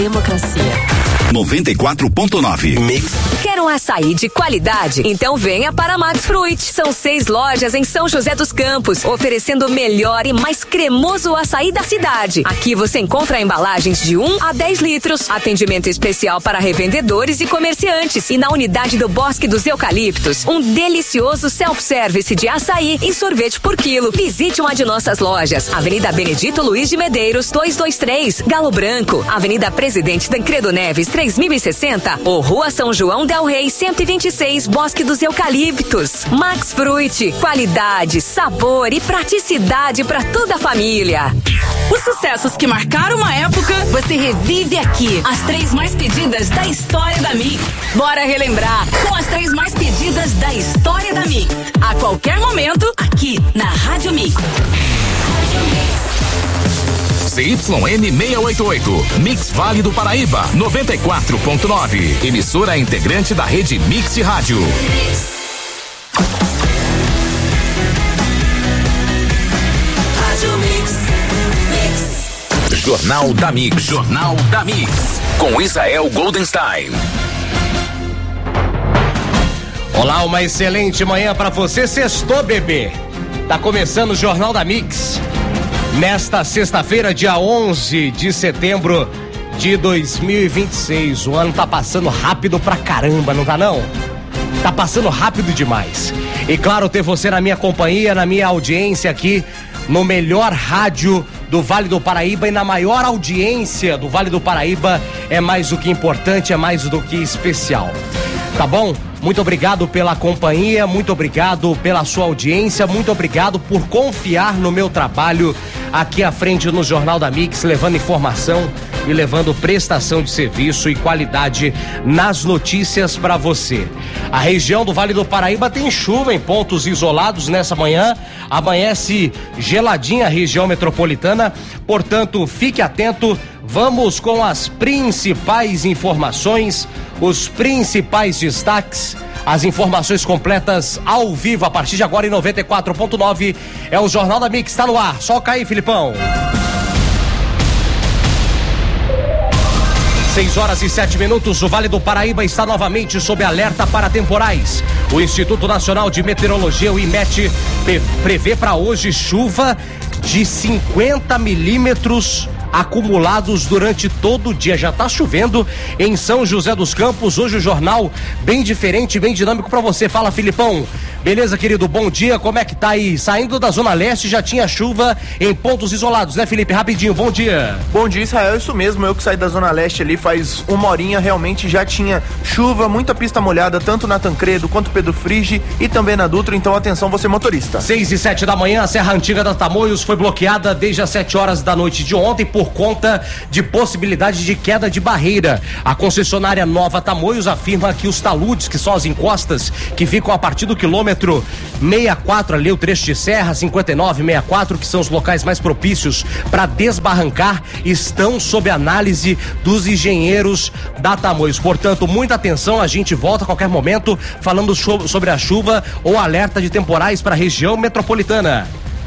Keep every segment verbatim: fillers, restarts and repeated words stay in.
Democracia. noventa e quatro ponto nove. Mix. Quer um açaí de qualidade? Então venha para Max Fruit. São seis lojas em São José dos Campos, oferecendo o melhor e mais cremoso açaí da cidade. Aqui você encontra embalagens de um a dez litros, atendimento especial para revendedores e comerciantes. E na unidade do Bosque dos Eucaliptos, um delicioso self-service de açaí e sorvete por quilo. Visite uma de nossas lojas. Avenida Benedito Luiz de Medeiros, duzentos e vinte e três, Galo Branco. Avenida Presidente Tancredo Neves, três mil e sessenta, ou Rua São João del Rei, cento e vinte e seis, Bosque dos Eucaliptos. Max Fruit, qualidade, sabor e praticidade para toda a família. Os sucessos que marcaram uma época, você revive aqui. As três mais pedidas da história da Mix. Bora relembrar com as três mais pedidas da história da Mix. A qualquer momento, aqui na Rádio Mix. C Y N seiscentos e oitenta e oito, Mix Vale do Paraíba, noventa e quatro ponto nove. Emissora integrante da rede Mix Rádio. Rádio Mix. Mix. Jornal da Mix. Jornal da Mix. Com Israel Goldenstein. Olá, uma excelente manhã pra você. Sextou, bebê. Tá começando o Jornal da Mix. Nesta sexta-feira, dia onze de setembro de dois mil e vinte e seis. O ano tá passando rápido pra caramba, não tá não? Tá passando rápido demais. E claro, ter você na minha companhia, na minha audiência aqui, no melhor rádio do Vale do Paraíba e na maior audiência do Vale do Paraíba é mais do que importante, é mais do que especial. Tá bom? Muito obrigado pela companhia, muito obrigado pela sua audiência, muito obrigado por confiar no meu trabalho aqui à frente no Jornal da Mix, levando informação e levando prestação de serviço e qualidade nas notícias para você. A região do Vale do Paraíba tem chuva em pontos isolados nessa manhã, amanhece geladinha a região metropolitana, portanto fique atento. Vamos com as principais informações, os principais destaques, as informações completas ao vivo a partir de agora em noventa e quatro ponto nove. É o Jornal da Mix, tá no ar. Soca aí, Filipão. seis horas e sete minutos, o Vale do Paraíba está novamente sob alerta para temporais. O Instituto Nacional de Meteorologia, o IMET, prevê para hoje chuva de cinquenta milímetros acumulados durante todo o dia. Já tá chovendo em São José dos Campos. Hoje o jornal bem diferente, bem dinâmico para você. Fala, Filipão. Beleza, querido? Bom dia. Como é que tá aí? Saindo da Zona Leste já tinha chuva em pontos isolados, né, Felipe? Rapidinho, bom dia. Bom dia, Israel. Isso mesmo. Eu que saí da Zona Leste ali faz uma horinha, realmente já tinha chuva, muita pista molhada, tanto na Tancredo quanto Pedro Frigi e também na Dutra. Então atenção, você motorista. seis e sete da manhã, a Serra Antiga da Tamoios foi bloqueada desde as sete horas da noite de ontem por por conta de possibilidade de queda de barreira. A concessionária Nova Tamoios afirma que os taludes, que são as encostas que ficam a partir do quilômetro sessenta e quatro, ali o trecho de serra, cinquenta e nove, sessenta e quatro, que são os locais mais propícios para desbarrancar, estão sob análise dos engenheiros da Tamoios. Portanto, muita atenção, a gente volta a qualquer momento falando sobre a chuva ou alerta de temporais para a região metropolitana.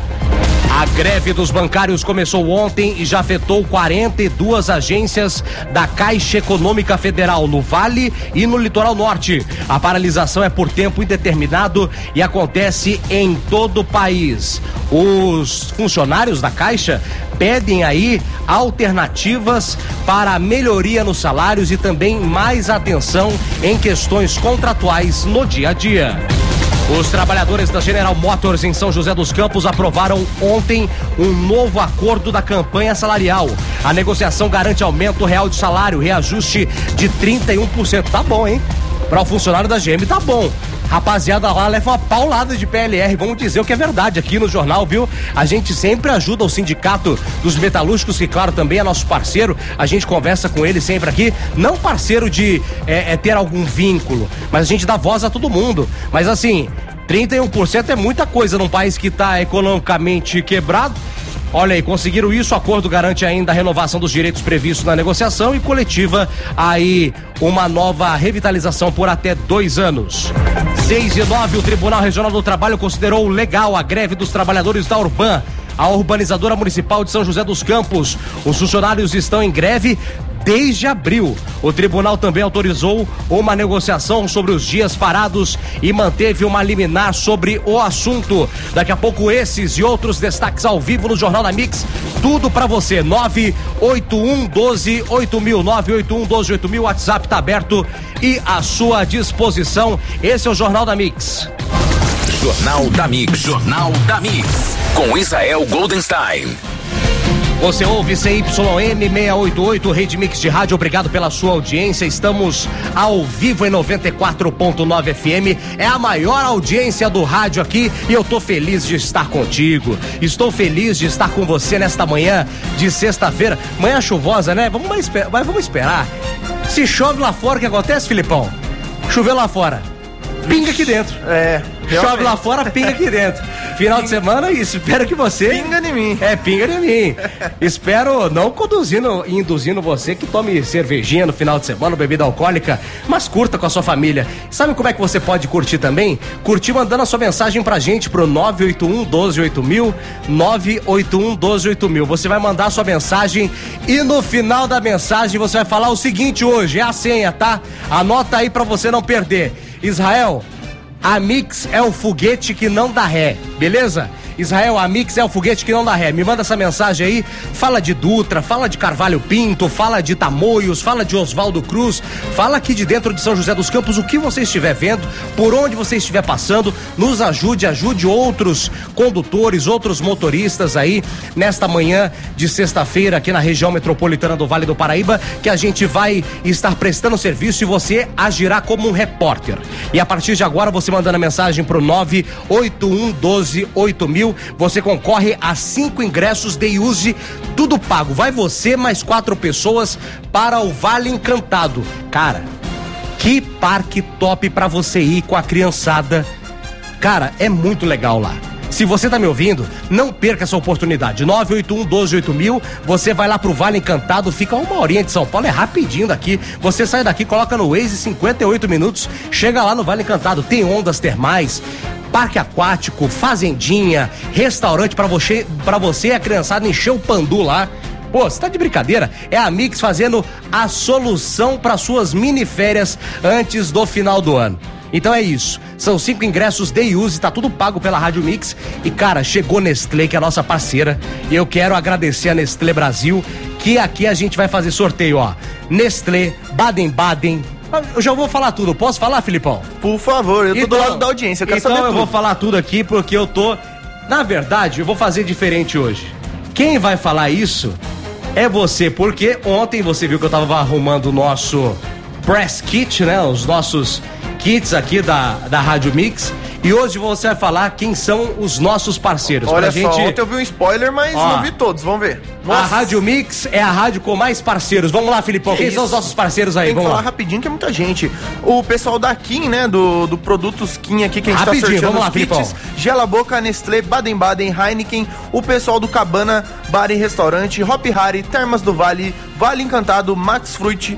A greve dos bancários começou ontem e já afetou quarenta e duas agências da Caixa Econômica Federal no Vale e no Litoral Norte. A paralisação é por tempo indeterminado e acontece em todo o país. Os funcionários da Caixa pedem aí alternativas para a melhoria nos salários e também mais atenção em questões contratuais no dia a dia. Os trabalhadores da General Motors em São José dos Campos aprovaram ontem um novo acordo da campanha salarial. A negociação garante aumento real de salário, reajuste de trinta e um por cento. Tá bom, hein? Para o funcionário da G M tá bom. Rapaziada lá leva uma paulada de P L R, vamos dizer o que é verdade aqui no jornal, viu? A gente sempre ajuda o sindicato dos metalúrgicos, que claro também é nosso parceiro, a gente conversa com ele sempre aqui, não parceiro de é, é, ter algum vínculo, mas a gente dá voz a todo mundo, mas assim, trinta e um por cento é muita coisa num país que tá economicamente quebrado. Olha aí, conseguiram isso, o acordo garante ainda a renovação dos direitos previstos na negociação e coletiva aí uma nova revitalização por até dois anos. seis e nove, o Tribunal Regional do Trabalho considerou legal a greve dos trabalhadores da Urban, a urbanizadora municipal de São José dos Campos. Os funcionários estão em greve desde abril. O tribunal também autorizou uma negociação sobre os dias parados e manteve uma liminar sobre o assunto. Daqui a pouco esses e outros destaques ao vivo no Jornal da Mix. Tudo pra você. nove oito um um dois oito mil, nove oito um um dois oito mil, WhatsApp tá aberto e à sua disposição. Esse é o Jornal da Mix. Jornal da Mix, Jornal da Mix, com Israel Goldenstein. Você ouve C Y M seiscentos e oitenta e oito, Rede Mix de Rádio, obrigado pela sua audiência. Estamos ao vivo em noventa e quatro ponto nove F M, é a maior audiência do rádio aqui e eu tô feliz de estar contigo. Estou feliz de estar com você nesta manhã de sexta-feira, manhã chuvosa, né? Vamos, esper- vamos esperar. Se chove lá fora, o que acontece, Filipão? Choveu lá fora, pinga aqui dentro. É. Realmente. Chove lá fora, pinga aqui dentro. Final de semana, isso. Espero que você... Pinga em mim. É, pinga em mim. Espero não conduzindo e induzindo você que tome cervejinha no final de semana, bebida alcoólica, mas curta com a sua família. Sabe como é que você pode curtir também? Curtir mandando a sua mensagem pra gente pro nove oito um um dois oito mil, nove oito um um dois oito mil. Você vai mandar a sua mensagem e no final da mensagem você vai falar o seguinte hoje, é a senha, tá? Anota aí pra você não perder. Israel, a Mix é o foguete que não dá ré, beleza? Israel, a Mix é o foguete que não dá ré. Me manda essa mensagem aí, fala de Dutra, fala de Carvalho Pinto, fala de Tamoios, fala de Oswaldo Cruz, fala aqui de dentro de São José dos Campos, o que você estiver vendo, por onde você estiver passando, nos ajude, ajude outros condutores, outros motoristas aí, nesta manhã de sexta-feira aqui na região metropolitana do Vale do Paraíba, que a gente vai estar prestando serviço e você agirá como um repórter. E a partir de agora, você mandando a mensagem pro nove oito um um dois oito mil, você concorre a cinco ingressos de use, tudo pago. Vai você mais quatro pessoas para o Vale Encantado. Cara, que parque top pra você ir com a criançada. Cara, é muito legal lá. Se você tá me ouvindo, não perca essa oportunidade. nove oito um um dois oito mil, você vai lá pro Vale Encantado, fica uma horinha de São Paulo, é rapidinho daqui. Você sai daqui, coloca no Waze, cinquenta e oito minutos, chega lá no Vale Encantado. Tem ondas termais, parque aquático, fazendinha, restaurante pra você, pra você e a criançada encher o pandu lá. Pô, você tá de brincadeira? É a Mix fazendo a solução para suas mini férias antes do final do ano. Então é isso, são cinco ingressos day use, tá tudo pago pela Rádio Mix. E cara, chegou Nestlé, que é a nossa parceira, e eu quero agradecer a Nestlé Brasil, que aqui a gente vai fazer sorteio, ó. Nestlé, Baden-Baden. Eu já vou falar tudo, posso falar, Filipão? Por favor, eu tô então, do lado da audiência, eu quero então saber eu tudo. vou falar tudo aqui porque eu tô... Na verdade, eu vou fazer diferente hoje. Quem vai falar isso é você, porque ontem você viu que eu tava arrumando o nosso press kit, né? Os nossos kits aqui da, da Rádio Mix. E hoje você vai falar quem são os nossos parceiros. Olha pra só, gente... ontem eu vi um spoiler, mas Ó, não vi todos, vamos ver. A Rádio Mix é a rádio com mais parceiros. Vamos lá, Filipão, Que quem isso? são os nossos parceiros aí? Tem que Vamos falar lá. rapidinho que é muita gente. O pessoal da Kim, né, do, do Produtos Kim aqui que a gente Rapidinho, tá sorteando vamos lá, os kits. Filipão. Gela Boca, Nestlé, Baden-Baden, Heineken, o pessoal do Cabana Bar e Restaurante, Hop Hari, Termas do Vale, Vale Encantado, Max Fruit,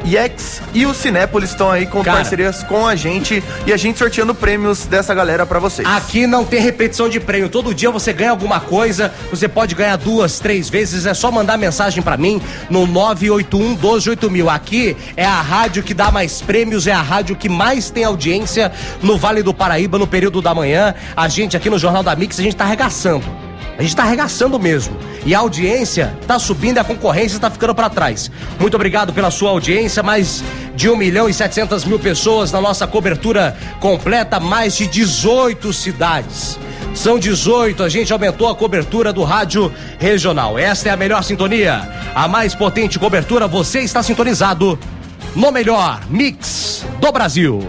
Yex e o Cinépolis estão aí com Cara, parcerias com a gente e a gente sorteando prêmios dessa galera pra vocês. Aqui não tem repetição de prêmio. Todo dia você ganha alguma coisa. Você pode ganhar duas, três vezes. É só mandar mensagem pra mim no nove oito um um dois oito mil. Aqui é a rádio que dá mais prêmios. É a rádio que mais tem audiência no Vale do Paraíba no período da manhã. A gente aqui no Jornal da Mix, a gente tá arregaçando. A gente tá arregaçando mesmo. E a audiência tá subindo e a concorrência tá ficando pra trás. Muito obrigado pela sua audiência. Mais de um milhão e setecentas mil pessoas na nossa cobertura completa. Mais de dezoito cidades. São dezoito, a gente aumentou a cobertura do rádio regional. Esta é a melhor sintonia. A mais potente cobertura, você está sintonizado no melhor mix do Brasil.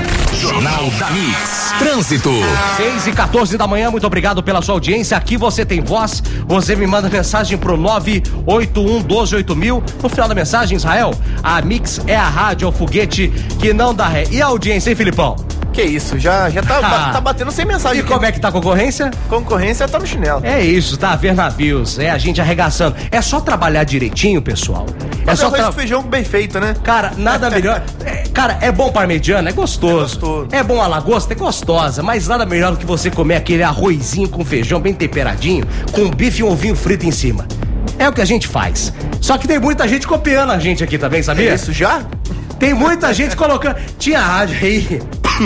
Jornal da Mix. Trânsito. seis e quatorze da manhã, muito obrigado pela sua audiência. Aqui você tem voz, você me manda mensagem pro nove oito um um dois oito mil. No final da mensagem, Israel, a Mix é a rádio, é o foguete que não dá ré. E a audiência, hein, Filipão? Que isso, já, já tá, ba- tá batendo sem mensagem. E como é que tá a concorrência? Concorrência tá no chinelo. É isso, tá? Ver navios, é a gente arregaçando. É só trabalhar direitinho, pessoal. É Fazer só arroz tra... com feijão bem feito, né? Cara, nada melhor. É, cara, é bom parmegiana, é gostoso. É gostoso. É bom a lagosta, é gostosa. Mas nada melhor do que você comer aquele arrozinho com feijão bem temperadinho, com bife e um ovinho frito em cima. É o que a gente faz. Só que tem muita gente copiando a gente aqui também, sabia? É isso já? Tem muita gente colocando. Tinha rádio aí.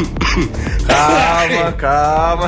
Calma, calma.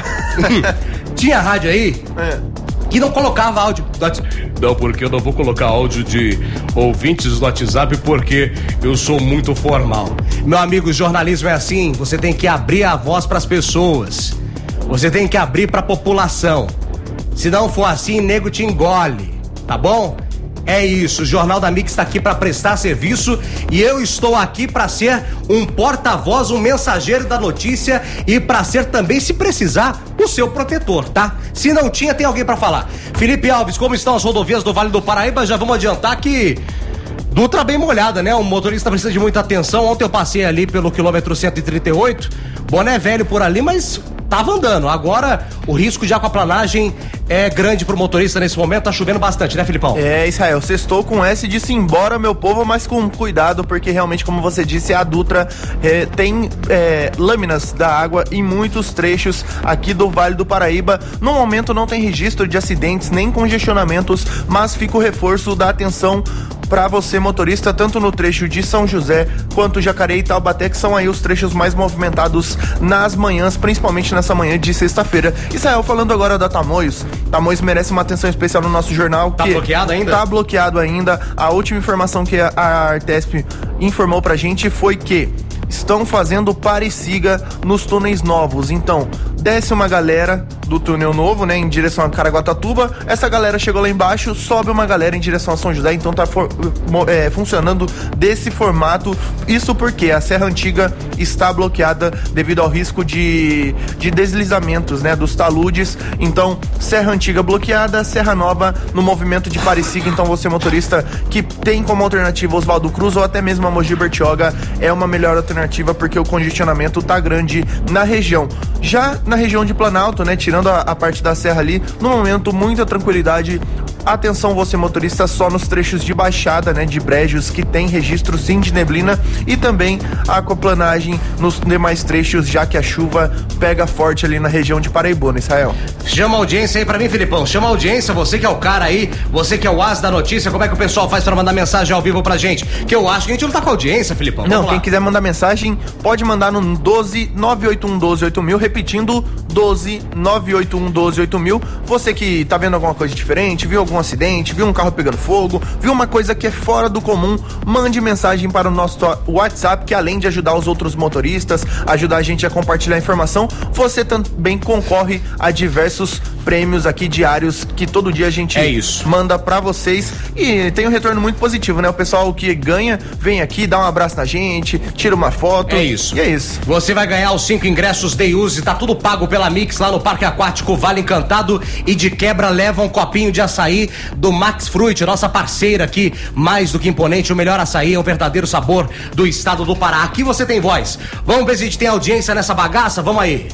Tinha rádio aí É. que não colocava áudio. Não, porque eu não vou colocar áudio de ouvintes do WhatsApp porque eu sou muito formal. Meu amigo, jornalismo é assim, você tem que abrir a voz pras pessoas. Você tem que abrir pra população. Se não for assim, nego te engole, tá bom? É isso, o Jornal da Mix está aqui para prestar serviço e eu estou aqui para ser um porta-voz, um mensageiro da notícia e para ser também, se precisar, o seu protetor, tá? Se não tinha, tem alguém para falar. Felipe Alves, como estão as rodovias do Vale do Paraíba? Já vamos adiantar que Dutra bem molhada, né? O motorista precisa de muita atenção. Ontem eu passei ali pelo quilômetro cento e trinta e oito, boné velho por ali, mas tava andando. Agora o risco de aquaplanagem é grande pro motorista nesse momento, tá chovendo bastante, né, Filipão? É, Israel, sextou com S, disse embora, meu povo, mas com cuidado, porque realmente, como você disse, a Dutra é, tem é, lâminas da água em muitos trechos aqui do Vale do Paraíba. No momento não tem registro de acidentes nem congestionamentos, mas fica o reforço da atenção para você, motorista, tanto no trecho de São José quanto Jacareí e Taubaté, que são aí os trechos mais movimentados nas manhãs, principalmente nessa manhã de sexta-feira. Israel, falando agora da Tamoios, Tamoios merece uma atenção especial no nosso jornal. Tá bloqueado ainda? Tá bloqueado ainda. A última informação que a, a Artesp informou pra gente foi que estão fazendo pare e siga nos túneis novos. Então, desce uma galera do túnel novo, né, em direção a Caraguatatuba. Essa galera chegou lá embaixo, sobe uma galera em direção a São José. Então tá for, é, funcionando desse formato. Isso porque a Serra Antiga está bloqueada devido ao risco de, de deslizamentos, né, dos taludes. Então, Serra Antiga bloqueada, Serra Nova no movimento de pare e siga. Então, você, motorista, que tem como alternativa Oswaldo Cruz ou até mesmo a Mogi Bertioga, é uma melhor alternativa porque o congestionamento tá grande na região. Já na região de Planalto, né, tirando a, a parte da serra ali, no momento, muita tranquilidade. Atenção, você, motorista, só nos trechos de baixada, né, de brejos que tem registro sim de neblina, e também a aquaplanagem nos demais trechos, já que a chuva pega forte ali na região de Paraibuna, Israel. Chama a audiência aí pra mim, Filipão, chama a audiência, você que é o cara aí, você que é o as da notícia, como é que o pessoal faz pra mandar mensagem ao vivo pra gente? Que eu acho que a gente não tá com audiência, Filipão. Não, quem quiser mandar mensagem, pode mandar no doze nove oito um doze oito mil, repetindo, doze nove oito um doze oito mil. Você que tá vendo alguma coisa diferente, viu algum acidente, viu um carro pegando fogo, viu uma coisa que é fora do comum, mande mensagem para o nosso WhatsApp, que além de ajudar os outros motoristas, ajudar a gente a compartilhar a informação, você também concorre a diversos prêmios aqui diários que todo dia a gente é isso. manda pra vocês, e tem um retorno muito positivo, né? O pessoal que ganha, vem aqui, dá um abraço na gente, tira uma foto. É isso. E é isso. Você vai ganhar os cinco ingressos Day Use, tá tudo pago pela Mix lá no Parque Aquático Vale Encantado, e de quebra leva um copinho de açaí do Max Fruit, nossa parceira aqui, mais do que imponente, o melhor açaí, é o verdadeiro sabor do estado do Pará. Aqui você tem voz. Vamos ver se a gente tem audiência nessa bagaça, vamos aí.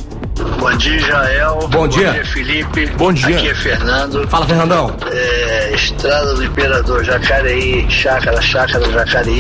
Bom dia, Jael. Bom dia. Bom dia, Felipe. Bom dia. Aqui é Fernando. Fala, Fernandão. É, Estrada do Imperador, Jacareí, Chácara, Chácara, Jacareí.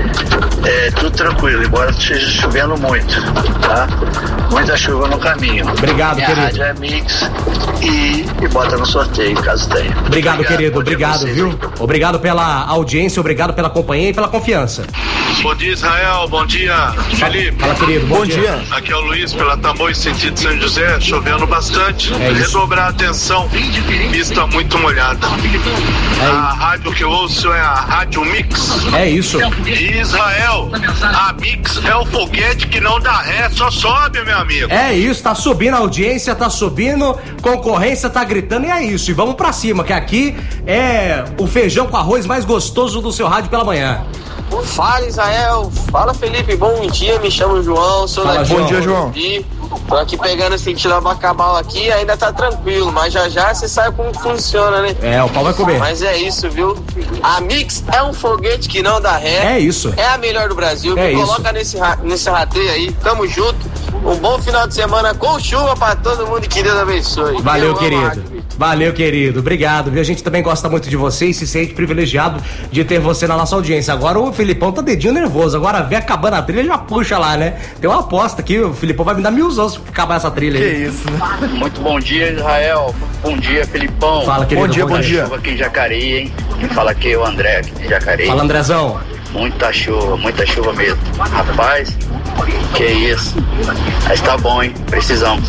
É, tudo tranquilo, embora esteja chovendo muito, tá? Muita chuva no caminho. Obrigado, Minha querido. rádio é Mix e, e bota no sorteio, caso tenha. Obrigado, obrigado querido. Obrigado, viu? Aí. Obrigado pela audiência, obrigado pela companhia e pela confiança. Bom dia, Israel. Bom dia, Felipe. Fala, querido. Bom, Bom dia. dia. Aqui é o Luiz, pela Tamoios, sentido São José, chovendo bastante. É Redobrar a atenção, pista muito molhada. É. A rádio que eu ouço é a Rádio Mix. É isso. E Israel, a Mix é o foguete que não dá ré, só sobe, meu amigo. É isso, tá subindo a audiência, tá subindo, concorrência tá gritando, e é isso. E vamos pra cima, que aqui é o feijão com arroz mais gostoso do seu rádio pela manhã. Fala, Israel. Fala, Felipe. Bom dia, me chamo João, sou Fala, daqui. João. Bom dia, João. Tô aqui pegando esse Tilabacabal aqui, ainda tá tranquilo, mas já já você sabe como funciona, né? É, o pau vai comer. Mas é isso, viu? A Mix é um foguete que não dá ré. É isso. É a melhor do Brasil. É Me isso. coloca nesse, nesse rateio aí. Tamo junto. Um bom final de semana com chuva pra todo mundo, que Deus abençoe. Valeu, Eu amo a querido. rádio. Valeu, querido. Obrigado, viu? A gente também gosta muito de você e se sente privilegiado de ter você na nossa audiência. Agora o Filipão tá dedinho nervoso. Agora vê acabando a trilha, já puxa lá, né? Tem uma aposta aqui, o Filipão vai me dar mil anos pra acabar essa trilha que aí. Que isso, né? Muito bom dia, Israel. Bom dia, Felipão. Fala, querido. Bom dia, bom, bom dia. Chuva aqui em Jacareí, hein? Quem fala aqui é o André, aqui de Jacareí. Fala, Andrezão. Muita chuva, muita chuva mesmo. Rapaz, que isso. Mas tá bom, hein? Precisamos.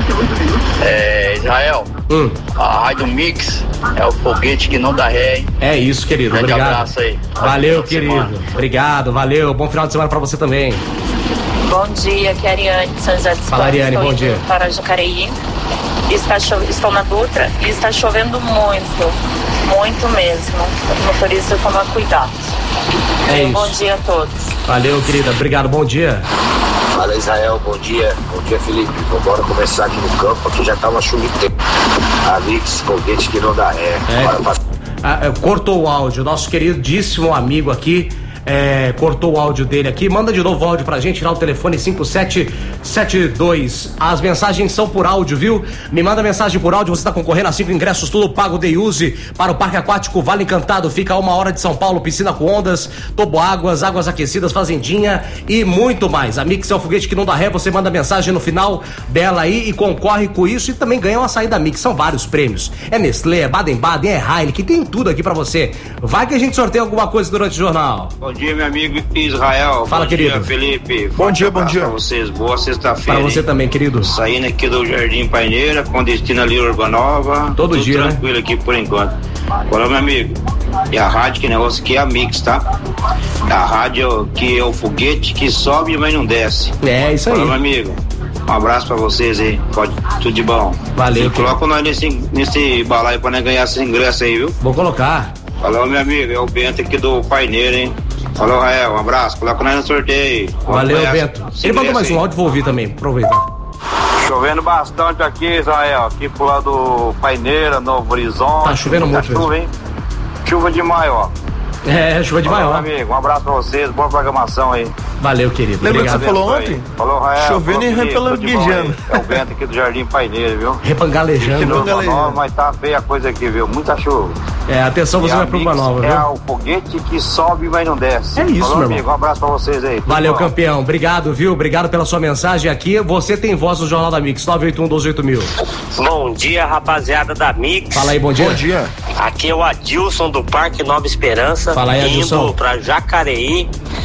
É, Israel, hum. a Rádio Mix é o foguete que não dá ré, hein? É isso, querido. Grande obrigado. abraço aí. Valeu, querido. Semana. Obrigado, valeu. Bom final de semana pra você também. Bom dia, aqui é a Ariane de São José dos Campos. Fala, Ariane, bom dia. Para Jacareí. Está cho- estou na Dutra e está chovendo muito, muito mesmo. O motorista toma cuidado. É isso. Bom dia a todos. Valeu, querida. Obrigado, bom dia. Fala, Israel, bom dia. Bom dia, Felipe. Bora começar aqui no campo, aqui já tá uma chuva inteira. A Mix, foguete que não dá ré. É. Bora passar. Ah, cortou o áudio, nosso queridíssimo amigo aqui. É, cortou o áudio dele aqui, manda de novo o áudio pra gente, tirar o telefone cinco sete sete dois. As mensagens são por áudio, viu? Me manda mensagem por áudio, você tá concorrendo a cinco ingressos, tudo pago de use para o Parque Aquático Vale Encantado, fica a uma hora de São Paulo, piscina com ondas, toboáguas, águas aquecidas, fazendinha e muito mais. A Mix é o foguete que não dá ré, você manda mensagem no final dela aí e concorre com isso e também ganha uma saída Mix, são vários prêmios. É Nestlé, é Baden-Baden, é Heineken, tem tudo aqui pra você. Vai que a gente sorteia alguma coisa durante o jornal. Bom dia, meu amigo Israel. Fala, bom querido. Dia, Felipe. Bom Forte dia, bom dia. Pra vocês. Boa sexta-feira. Para você também, querido. Saindo aqui do Jardim Paineira, com destino ali Urbanova. Todo Tudo dia, tranquilo, né? aqui por enquanto. Olha, meu amigo. E a rádio, que negócio aqui é a Mix, tá? A rádio que é o foguete que sobe, mas não desce. É, isso aí. Olha, meu amigo. Um abraço pra vocês aí. Pode, tudo de bom. Valeu. Coloca nós nesse, nesse balaio pra nós ganhar esse ingresso aí, viu? Vou colocar. Falou, meu amigo, é o Bento aqui do Paineiro, hein? Falou, Rael, um abraço, coloca nós no sorteio aí. Valeu, Bento. Ele mandou mais um áudio, vou ouvir também, aproveitar. Chovendo bastante aqui, Israel, aqui pro lado do Paineira, Novo Horizonte. Tá chovendo muito chuva, hein? Chuva de maior. É, chuva de Falou, maior. Meu amigo, um abraço pra vocês, boa programação aí. Valeu, querido. Lembra Obrigado. que você falou ontem? Falou, Rael. Chovendo e repangalejando. É o Bento aqui do Jardim Paineiro, viu? Repangalejando. Nova, mas tá feia a coisa aqui, viu? Muita chuva. É, atenção, você e vai pro Urba Nova, viu? É o foguete que sobe, mas não desce. É isso, Falou, meu amigo, irmão. um abraço pra vocês aí. Valeu, bom. campeão. Obrigado, viu? Obrigado pela sua mensagem aqui. Você tem voz no Jornal da Mix, nove oito um, doze oito mil. Bom dia, rapaziada da Mix. Fala aí, bom dia. Bom dia. Aqui é o Adilson do Parque Nova Esperança. Fala aí, Adilson. Indo pra Jacareí.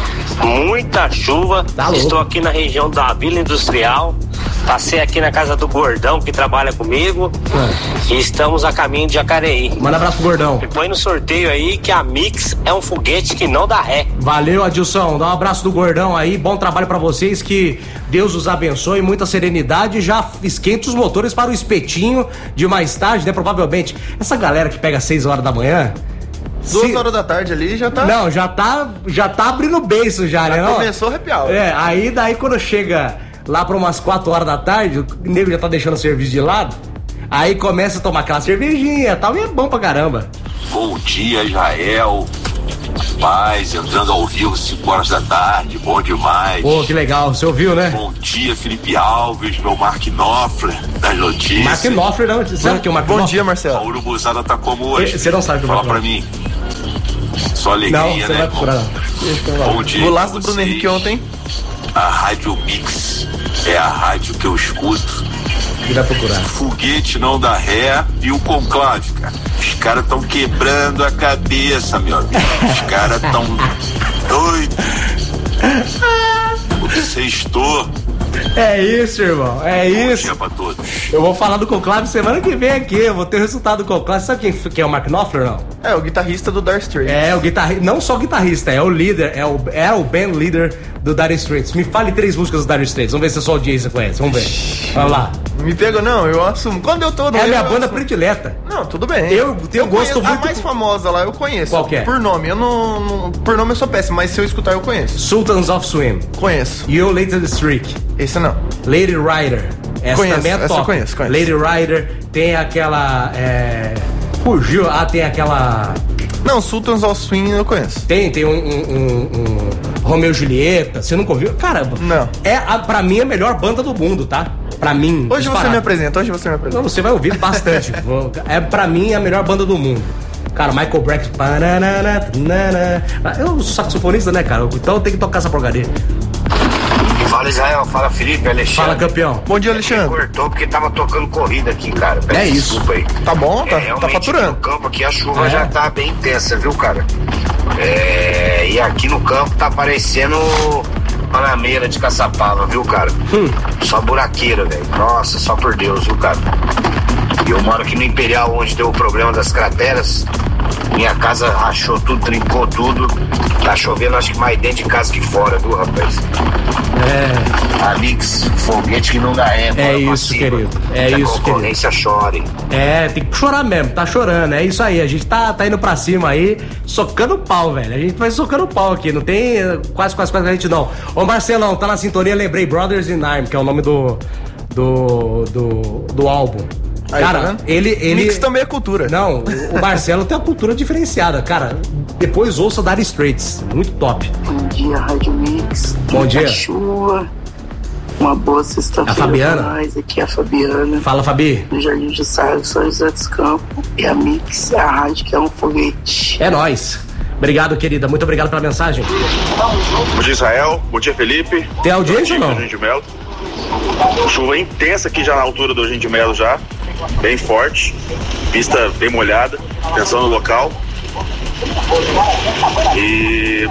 Muita chuva. Tá Estou louco. aqui na região da Vila Industrial. Passei aqui na casa do Gordão, que trabalha comigo. É. E estamos a caminho de Jacareí. Manda abraço pro Gordão. Põe no sorteio aí que a Mix é um foguete que não dá ré. Valeu, Adilson. Dá um abraço do Gordão aí. Bom trabalho pra vocês. Que Deus os abençoe. Muita serenidade. Já esquenta os motores para o espetinho de mais tarde, né? Provavelmente. Essa galera que pega às seis horas da manhã. Duas se... horas da tarde ali já tá. Não, já tá, já tá abrindo beiço já, já né? Começou a arrepiar. É, aí daí quando chega lá pra umas quatro horas da tarde, o nego já tá deixando o serviço de lado. Aí começa a tomar aquela cervejinha e tal, e é bom pra caramba. Bom dia, Israel. Paz, entrando ao vivo, cinco horas da tarde, bom demais. Pô, que legal, você ouviu, né? Bom dia, Felipe Alves, meu Mark Knopfler, das notícias. Mark Knopfler, não, você sabe que é o Mark Bom Knopfler? dia, Marcelo. A Urubuzada tá como hoje. Você não sabe que é o Fala Mark pra mim. Só alegria, não, você né? vai procurar. Bom dia. Golaço do Bruno Henrique ontem. A Rádio Mix é a rádio que eu escuto. E vai procurar. Foguete não dá ré e o conclave, cara. Os caras estão quebrando a cabeça, meu amigo. Os caras estão doidos. O sextou. É isso, irmão. É Bom isso. dia pra todos. Eu vou falar do conclave semana que vem aqui. Eu vou ter o resultado do conclave. Sabe quem, quem é o Mark Knopfler, não? É, o guitarrista do Dire Straits. É, o guitarrista. Não só o guitarrista, é o líder. É o, é o band leader do Dire Straits. Me fale três músicas do Dire Straits. Vamos ver se a sua audiência conhece. Vamos ver. Vamos lá. Me pega, não, eu assumo. Quando eu tô no É a minha eu banda assumo. predileta. Não, tudo bem. Eu tenho eu gosto conheço, muito. A mais famosa lá eu conheço. Qual que é? Por nome. Eu não, não. Por nome eu sou péssimo, mas se eu escutar eu conheço. Sultans of Swing. Conheço. You Later the Streak. Esse não. Lady Rider. Essa Conheço, também é essa top. eu conheço, conheço. Lady Rider. Tem aquela. É... Fugiu. Ah, tem aquela. Não, Sultans of Swing eu conheço. Tem, tem um, um, um, um Romeu e Julieta. Você nunca ouviu? Cara, não. É a, pra mim a melhor banda do mundo, tá? pra mim... Hoje disparado. você me apresenta, hoje você me apresenta. Não, você vai ouvir bastante. É pra mim a melhor banda do mundo. Cara, Michael Breck. Eu sou saxofonista, né, cara? Então eu tenho que tocar essa porcaria. Fala, Israel. Fala, Felipe, Alexandre. Fala, campeão. Bom dia, Alexandre. Cortou porque tava tocando corrida aqui, cara. Peço é isso. Desculpa aí. Tá bom, tá, é, tá faturando. No campo aqui a chuva é. já tá bem intensa, viu, cara? É, e aqui no campo tá parecendo panameira de Caçapava, viu, cara? Hum. Só buraqueira, velho. Nossa, só por Deus, viu, cara? E eu moro aqui no Imperial, onde deu o problema das crateras. Minha casa rachou tudo, trincou tudo. Tá chovendo, acho que mais dentro de casa que fora, viu, rapaz? É. Amigos, foguete que não dá ré. É isso, querido. É isso, querido. A concorrência chore. É, tem que chorar mesmo, tá chorando. É isso aí, a gente tá, tá indo pra cima aí, socando pau, velho. A gente vai socando pau aqui, não tem quase, quase, quase a gente não. Ô, Marcelão, tá na sintonia, lembrei Brothers in Arms, que é o nome do, do, do, do álbum. Aí, cara, tá ele, ele... Mix também é cultura. Não, o Marcelo tem uma cultura diferenciada, cara. Depois ouça Dire Straits, muito top. Bom dia, Rádio Mix. Bom Muita dia. chuva. Uma boa sexta-feira. A Fabiana. Pra nós. Aqui é a Fabiana. Fala, Fabi. No Jardim de Sá, São José dos Campos. E a Mix é a rádio que é um foguete. É nóis. Obrigado, querida. Muito obrigado pela mensagem. Bom dia, Israel. Bom dia, Felipe. Tem audiência ou não? Eugênio de Melo. Chuva intensa aqui já na altura do Eugênio de Melo já. Bem forte. Pista bem molhada. Atenção no local. E...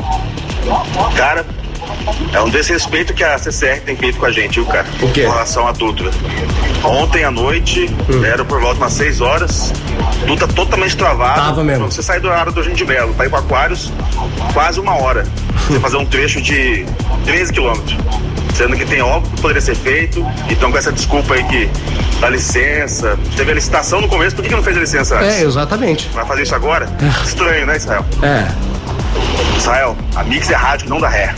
Cara, é um desrespeito que a C C R tem feito com a gente, viu, cara? O quê? Com relação à Dutra. Ontem à noite, hum. era por volta umas seis horas, Dutra totalmente travada. Tava mesmo. Você sai da área do Eugênio de Melo, pra ir pro Aquários, quase uma hora. Você fazer um trecho de treze quilômetros. Sendo que tem óbvio que poderia ser feito, então com essa desculpa aí que dá licença, teve a licitação no começo, por que, que não fez a licença antes? É, exatamente. Vai fazer isso agora? Estranho, né, Israel? É. Israel, a Mix é rádio que não dá ré.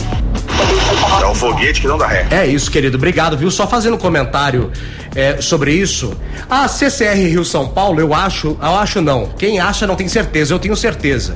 É o foguete que não dá ré. É isso, querido, obrigado, viu? Só fazendo um comentário é, sobre isso. A C C R Rio São Paulo, eu acho, eu acho não. Quem acha não tem certeza, eu tenho certeza.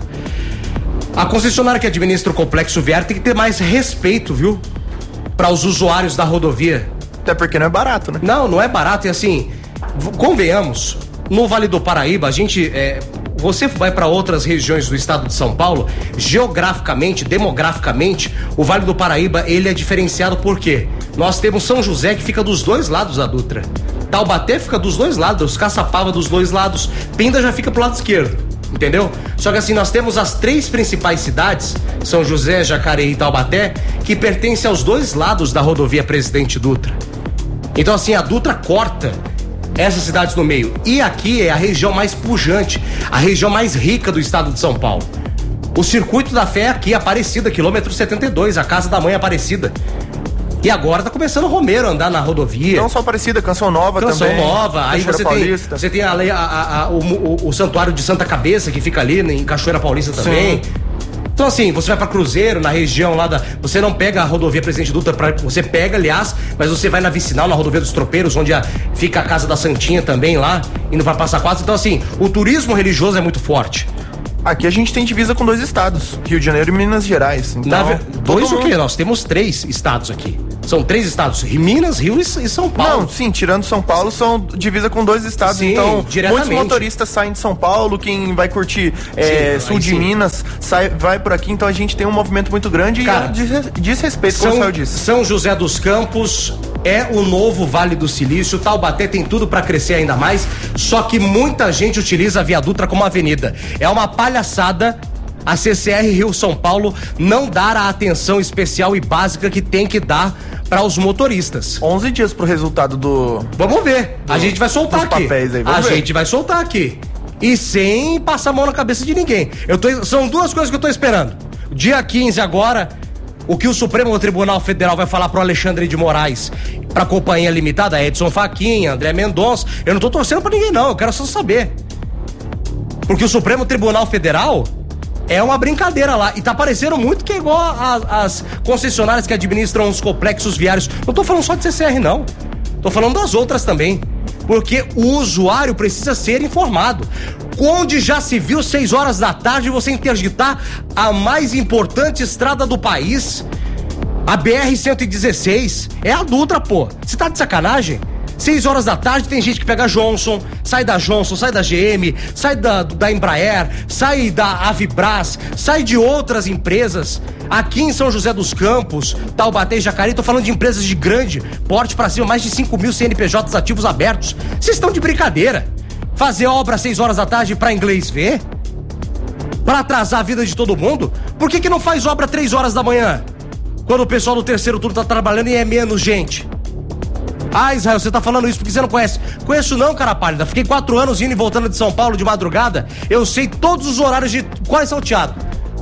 A concessionária que administra o complexo viário tem que ter mais respeito, viu? Para os usuários da rodovia. Até porque não é barato, né? Não, não é barato. E assim, convenhamos, no Vale do Paraíba, a gente, é, você vai para outras regiões do estado de São Paulo, geograficamente, demograficamente, o Vale do Paraíba, ele é diferenciado por quê? Nós temos São José que fica dos dois lados da Dutra. Taubaté fica dos dois lados, Caçapava dos dois lados, Pinda já fica pro lado esquerdo. Entendeu? Só que assim, nós temos as três principais cidades, São José, Jacareí e Taubaté, que pertencem aos dois lados da rodovia Presidente Dutra. Então assim, a Dutra corta essas cidades no meio. E aqui é a região mais pujante, a região mais rica do estado de São Paulo. O Circuito da Fé aqui, Aparecida, quilômetro setenta e dois, a Casa da Mãe Aparecida. E agora tá começando o Romero a andar na rodovia. Não só Aparecida, Canção Nova Canção também. Canção Nova, aí você tem, você tem a, a, a, a, o, o, o Santuário de Santa Cabeça, que fica ali em Cachoeira Paulista também. Sim. Então assim, você vai pra Cruzeiro, na região lá da... Você não pega a rodovia Presidente Dutra, pra, você pega, aliás, mas você vai na Vicinal, na rodovia dos Tropeiros, onde a, fica a Casa da Santinha também lá, indo pra Passa Quatro. Então assim, o turismo religioso é muito forte. Aqui a gente tem divisa com dois estados, Rio de Janeiro e Minas Gerais. Então, Na, dois o quê? Nós temos três estados aqui. São três estados, Minas, Rio e São Paulo. Não, sim, tirando São Paulo, são divisa com dois estados. Sim, então, diretamente. Muitos motoristas saem de São Paulo, quem vai curtir é, sim, sul de sim. Minas, sai, vai por aqui. Então a gente tem um movimento muito grande. Cara, e diz, diz respeito, como o Israel disse. São José dos Campos é o novo Vale do Silício. Taubaté tem tudo pra crescer ainda mais, só que muita gente utiliza a Via Dutra como avenida. É uma palhaçada a C C R Rio São Paulo não dar a atenção especial e básica que tem que dar para os motoristas. onze dias pro resultado do... Vamos ver. Do, a gente vai soltar aqui. Aí, a ver. gente vai soltar aqui. E sem passar a mão na cabeça de ninguém. Eu tô, são duas coisas que eu tô esperando. Dia quinze agora, o que o Supremo Tribunal Federal vai falar pro Alexandre de Moraes, pra Companhia Limitada, Edson Fachin, André Mendonça. Eu não tô torcendo pra ninguém não, eu quero só saber. Porque o Supremo Tribunal Federal é uma brincadeira lá, e tá parecendo muito que é igual as concessionárias que administram os complexos viários. Não tô falando só de C C R não, tô falando das outras também, porque o usuário precisa ser informado. Onde já se viu seis horas da tarde você interditar a mais importante estrada do país, a B R cento e dezesseis, é a Dutra, pô, você tá de sacanagem? seis horas da tarde tem gente que pega Johnson, sai da Johnson, sai da G M, sai da, da Embraer, sai da Avibras, sai de outras empresas. Aqui em São José dos Campos, Taubaté e Jacareí, tô falando de empresas de grande porte pra cima, mais de cinco mil C N P Js ativos abertos. Vocês estão de brincadeira. Fazer obra às seis horas da tarde pra inglês ver? Pra atrasar a vida de todo mundo? Por que que não faz obra três horas da manhã? Quando o pessoal do terceiro turno tá trabalhando e é menos gente. Ah, Israel, você tá falando isso porque você não conhece. Conheço não, cara pálida. Fiquei quatro anos indo e voltando de São Paulo de madrugada. Eu sei todos os horários de qual é salteado.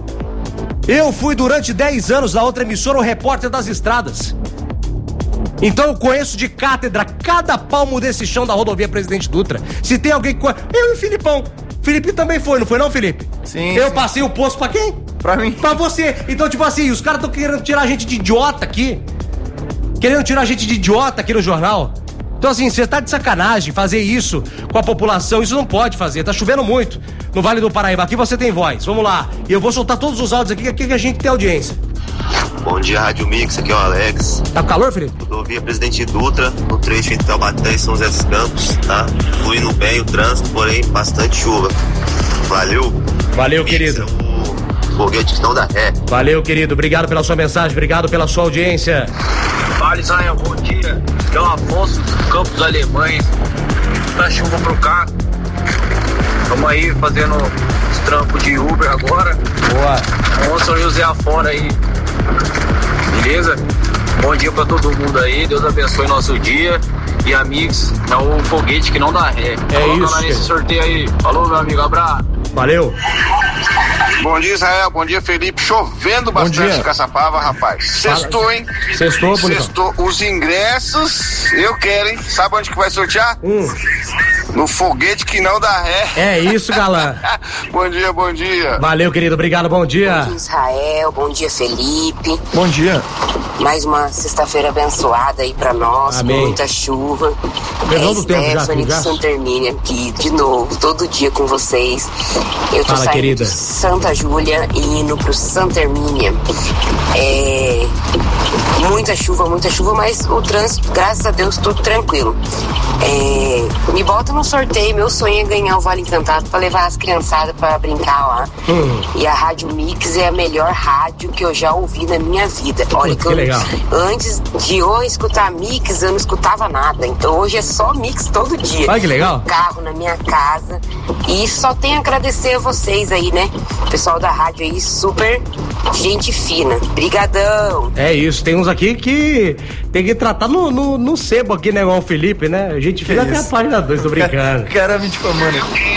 Eu fui durante dez anos na outra emissora o repórter das estradas. Então eu conheço de cátedra cada palmo desse chão da rodovia Presidente Dutra. Se tem alguém que... Eu e o Filipão. Felipe também foi, não foi não, Felipe? Sim. Eu sim. passei o posto pra quem? Pra mim. Pra você. Então, tipo assim, os caras tão querendo tirar a gente de idiota aqui. Querendo tirar a gente de idiota aqui no jornal. Então, assim, você tá de sacanagem fazer isso com a população. Isso não pode fazer. Tá chovendo muito no Vale do Paraíba. Aqui você tem voz. Vamos lá. E eu vou soltar todos os áudios aqui, que aqui que a gente tem audiência. Bom dia, Rádio Mix. Aqui é o Alex. Tá com calor, Felipe? Rodovia Presidente Dutra, no trecho entre Taubaté e São José dos Campos, tá? Fluindo bem o trânsito, porém bastante chuva. Valeu. Valeu, querido. Foguete que não dá ré. Valeu, querido. Obrigado pela sua mensagem. Obrigado pela sua audiência. Vale, Israel, bom dia. Aqui é o Afonso dos Campos Alemães. Tá chuva pro carro. Estamos aí fazendo os trampos de Uber agora. Boa. Vamos São José afora aí. Beleza? Bom dia pra todo mundo aí. Deus abençoe nosso dia. E amigos, é o foguete que não dá ré. É Coloca isso. lá nesse sorteio aí. Falou, meu amigo. Abraço. Valeu. Bom dia, Israel. Bom dia, Felipe. Chovendo bastante em Caçapava, rapaz. Sextou, hein? Sextou, bonitão. Sextou. Os ingressos, eu quero, hein? Sabe onde que vai sortear? Hum. No foguete que não dá ré. É isso, galã. Bom dia, bom dia. Valeu, querido. Obrigado, bom dia. Bom dia, Israel. Bom dia, Felipe. Bom dia. Mais uma sexta-feira abençoada aí pra nós. Amém. Muita chuva. Perdão é do tempo já, Stephanie de já. Santa Hermínia aqui, de novo, todo dia com vocês. Eu tô Fala, saindo querida. de Santa Júlia e indo pro Santa Hermínia. É... Muita chuva, muita chuva, mas o trânsito, graças a Deus, tudo tranquilo. É... Me bota no sorteio, meu sonho é ganhar o Vale Encantado pra levar as criançadas pra brincar lá. Hum. E a Rádio Mix é a melhor rádio que eu já ouvi na minha vida. Olha, Putz, que que eu, legal. antes de eu escutar Mix, eu não escutava nada. Então hoje é só Mix todo dia. Olha que legal. No carro, na minha casa. E só tenho a agradecer a vocês aí, né? O pessoal da rádio aí, super gente fina. Brigadão. É isso, tem uns aqui que tem que tratar no, no, no sebo aqui, né, igual o Felipe, né? A gente fica até a página dois, tô brincando. Cara, me difamando.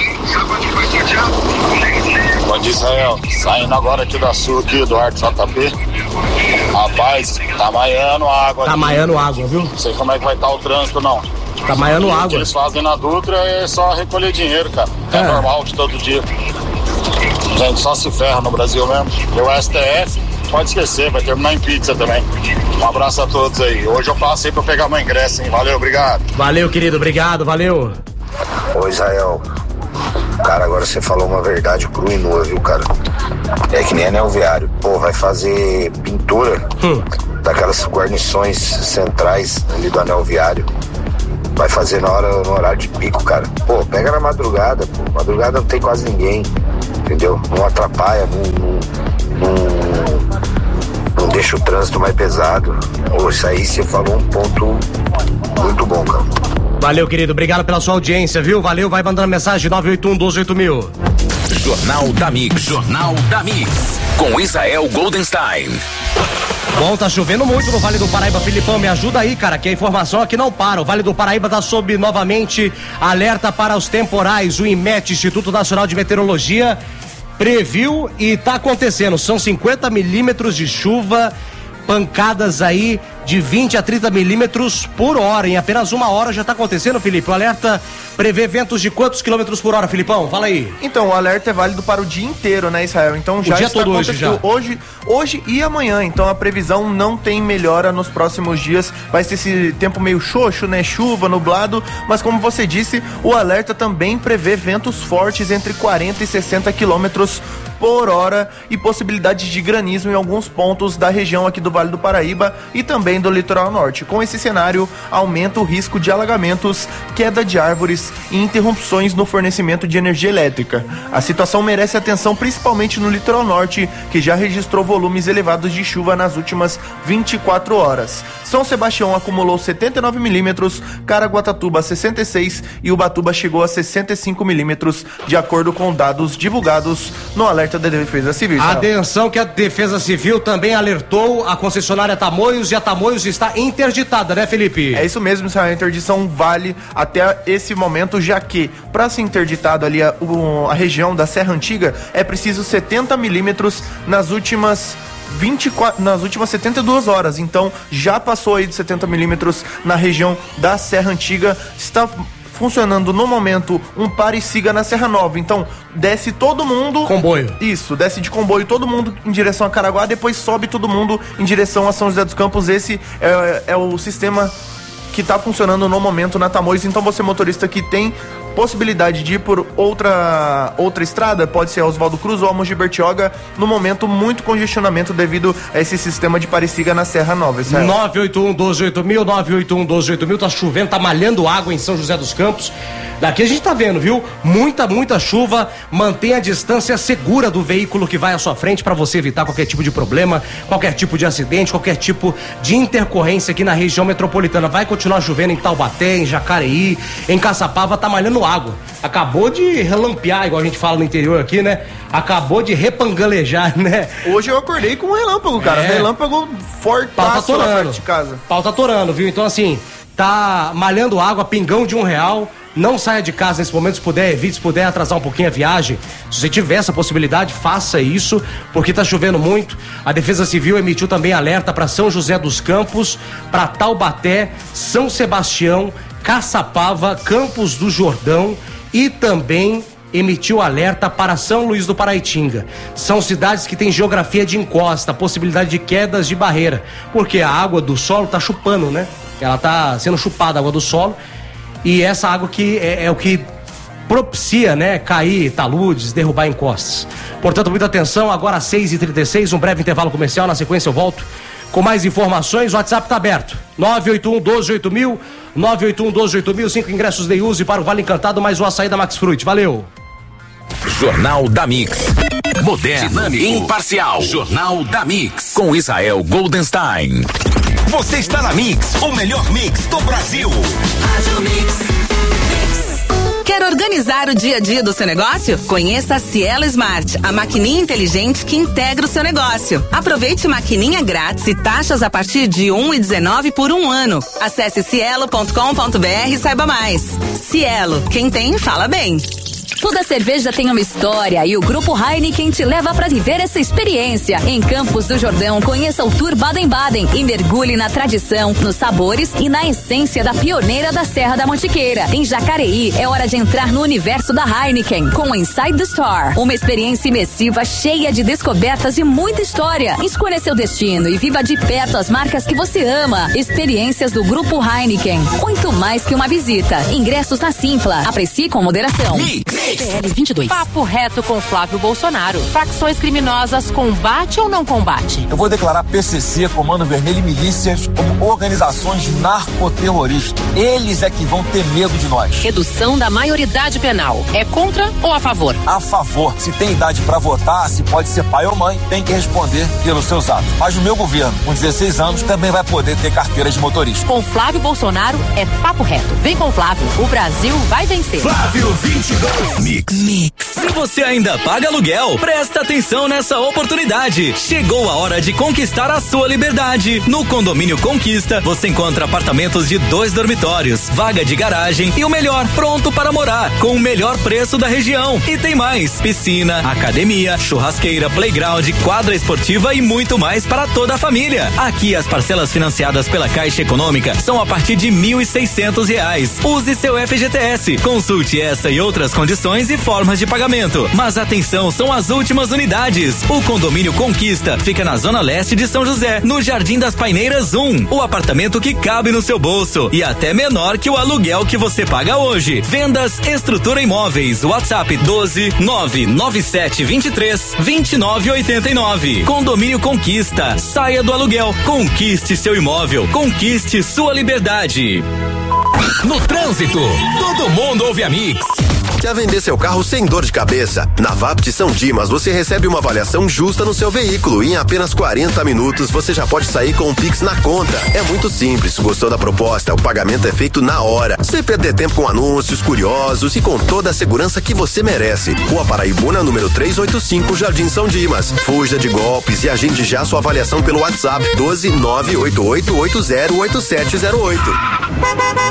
Bom dia, Israel. Saindo agora aqui da Sul, aqui, Eduardo J P. Rapaz, tá maiando água. Tá aqui. maiando água, viu? Não sei como é que vai estar o trânsito, não. Tá maiando O que água. eles fazem na Dutra é só recolher dinheiro, cara. É, É. normal de todo dia. Gente, só se ferra no Brasil mesmo. E o S T F, pode esquecer, vai terminar em pizza também. Um abraço a todos aí. Hoje eu passei pra pegar meu ingresso, hein? Valeu, obrigado. Valeu, querido, obrigado, valeu. Ô Israel, cara, agora você falou uma verdade crua e nua, viu, cara? É que nem anel viário. Pô, vai fazer pintura hum. daquelas guarnições centrais ali do anel viário. Vai fazer na hora, no horário de pico, cara. Pô, pega na madrugada, pô. Madrugada não tem quase ninguém, entendeu? Não atrapalha, não, não, não, não deixa o trânsito mais pesado. Pô, isso aí você falou um ponto muito bom, cara. Valeu, querido, obrigado pela sua audiência, viu? Valeu, vai mandando mensagem nove oito um, doze oito mil. Jornal da Mix, Jornal da Mix, com Israel Goldenstein. Bom, tá chovendo muito no Vale do Paraíba, Filipão, me ajuda aí, cara, que a informação aqui não para. O Vale do Paraíba tá sob novamente alerta para os temporais. O IMET, Instituto Nacional de Meteorologia, previu e tá acontecendo. São cinquenta milímetros de chuva, pancadas aí de vinte a trinta milímetros por hora. Em apenas uma hora já tá acontecendo, Felipe. O alerta prevê ventos de quantos quilômetros por hora, Filipão? Fala aí. Então, o alerta é válido para o dia inteiro, né, Israel? Então já o dia está todo hoje já. Hoje, hoje e amanhã. Então a previsão não tem melhora nos próximos dias. Vai ser esse tempo meio xoxo, né? Chuva, nublado. Mas como você disse, o alerta também prevê ventos fortes entre quarenta e sessenta quilômetros por hora e possibilidade de granizo em alguns pontos da região aqui do Vale do Paraíba e também do litoral norte. Com esse cenário, aumenta o risco de alagamentos, queda de árvores e interrupções no fornecimento de energia elétrica. A situação merece atenção principalmente no litoral norte, que já registrou volumes elevados de chuva nas últimas vinte e quatro horas. São Sebastião acumulou setenta e nove milímetros, Caraguatatuba sessenta e seis e Ubatuba chegou a sessenta e cinco milímetros, de acordo com dados divulgados no alerta da Defesa Civil. Atenção que a Defesa Civil também alertou a concessionária Tamoios e a Tamoios está interditada, né, Felipe? É isso mesmo, a interdição vale até esse momento, já que para ser interditado ali a, a região da Serra Antiga é preciso setenta milímetros nas últimas vinte e quatro, nas últimas setenta e duas horas, então já passou aí de setenta milímetros na região da Serra Antiga. Está funcionando no momento um pare e siga na Serra Nova, então desce todo mundo... Comboio. Isso, desce de comboio todo mundo em direção a Caraguá, depois sobe todo mundo em direção a São José dos Campos. Esse é, é o sistema que está funcionando no momento na Tamoios. Então você, motorista que tem possibilidade de ir por outra, outra estrada, pode ser a Oswaldo Cruz ou a Mogi Bertioga, no momento muito congestionamento devido a esse sistema de pare e siga na Serra Nova. Israel. nove oito um, doze, oito mil, nove oito um, doze, oito mil, tá chovendo, tá malhando água em São José dos Campos. Daqui a gente tá vendo, viu? Muita, muita chuva. Mantenha a distância segura do veículo que vai à sua frente para você evitar qualquer tipo de problema, qualquer tipo de acidente, qualquer tipo de intercorrência aqui na região metropolitana. Vai continuar chovendo em Taubaté, em Jacareí, em Caçapava, tá malhando água. Acabou de relampear, igual a gente fala no interior aqui, né? Acabou de repangalejar, né? Hoje eu acordei com um relâmpago, cara. É. Relâmpago fortaço na parte de casa. Pau tá torando, viu? Então, assim, tá malhando água, pingão de um real. Não saia de casa nesse momento, se puder, evite, se puder atrasar um pouquinho a viagem. Se você tiver essa possibilidade, faça isso, porque tá chovendo muito. A Defesa Civil emitiu também alerta para São José dos Campos, para Taubaté, São Sebastião, Caçapava, Campos do Jordão e também emitiu alerta para São Luís do Paraitinga. São cidades que têm geografia de encosta, possibilidade de quedas de barreira, porque a água do solo tá chupando, né? Ela tá sendo chupada, a água do solo. E essa água que é, é o que propicia, né, cair taludes, derrubar encostas. Portanto, muita atenção. Agora às seis e trinta e seis, um breve intervalo comercial. Na sequência eu volto com mais informações. O WhatsApp tá aberto. nove oito um, doze, oito mil. nove oito um, doze, oito mil. Cinco ingressos de use para o Vale Encantado, mais o açaí da Max Fruit. Valeu. Jornal da Mix. Moderno, dinâmico, imparcial. Jornal da Mix. Com Israel Goldenstein. Você está na Mix, o melhor mix do Brasil. Quer organizar o dia a dia do seu negócio? Conheça a Cielo Smart, a maquininha inteligente que integra o seu negócio. Aproveite maquininha grátis e taxas a partir de um real e dezenove por um ano. Acesse cielo ponto com ponto br e saiba mais. Cielo, quem tem, fala bem. Toda cerveja tem uma história e o Grupo Heineken te leva para viver essa experiência. Em Campos do Jordão, conheça o Tour Baden-Baden e mergulhe na tradição, nos sabores e na essência da pioneira da Serra da Mantiqueira. Em Jacareí, é hora de entrar no universo da Heineken com o Inside the Store. Uma experiência imersiva cheia de descobertas e muita história. Escolha seu destino e viva de perto as marcas que você ama. Experiências do Grupo Heineken. Muito mais que uma visita. Ingressos na Simpla. Aprecie com moderação. Mix. P L vinte e dois. Papo reto com Flávio Bolsonaro. Facções criminosas combate ou não combate? Eu vou declarar P C C, Comando Vermelho e milícias como organizações narcoterroristas. Eles é que vão ter medo de nós. Redução da maioridade penal. É contra ou a favor? A favor. Se tem idade pra votar, se pode ser pai ou mãe, tem que responder pelos seus atos. Mas no meu governo, com dezesseis anos, também vai poder ter carteira de motorista. Com Flávio Bolsonaro é papo reto. Vem com Flávio. O Brasil vai vencer. Flávio vinte e dois. Mix. Mix. Se você ainda paga aluguel, presta atenção nessa oportunidade. Chegou a hora de conquistar a sua liberdade. No Condomínio Conquista, você encontra apartamentos de dois dormitórios, vaga de garagem e o melhor, pronto para morar, com o melhor preço da região. E tem mais: piscina, academia, churrasqueira, playground, quadra esportiva e muito mais para toda a família. Aqui as parcelas financiadas pela Caixa Econômica são a partir de mil e seiscentos reais. Use seu F G T S. Consulte essa e outras condições condições e formas de pagamento. Mas atenção, são as últimas unidades. O condomínio Conquista fica na zona leste de São José, no Jardim das Paineiras um. O apartamento que cabe no seu bolso e até menor que o aluguel que você paga hoje. Vendas Estrutura Imóveis. WhatsApp doze nove nove sete vinte e três vinte e nove oitenta e nove. Condomínio Conquista. Saia do aluguel. Conquiste seu imóvel. Conquiste sua liberdade. No trânsito, todo mundo ouve a Mix. Quer vender seu carro sem dor de cabeça? Na Vapt São Dimas você recebe uma avaliação justa no seu veículo e em apenas quarenta minutos você já pode sair com um Pix na conta. É muito simples. Gostou da proposta? O pagamento é feito na hora, sem perder tempo com anúncios curiosos e com toda a segurança que você merece. Rua Paraibuna, número trezentos e oitenta e cinco, Jardim São Dimas. Fuja de golpes e agende já sua avaliação pelo WhatsApp doze nove oito oito oito zero oito sete zero oito.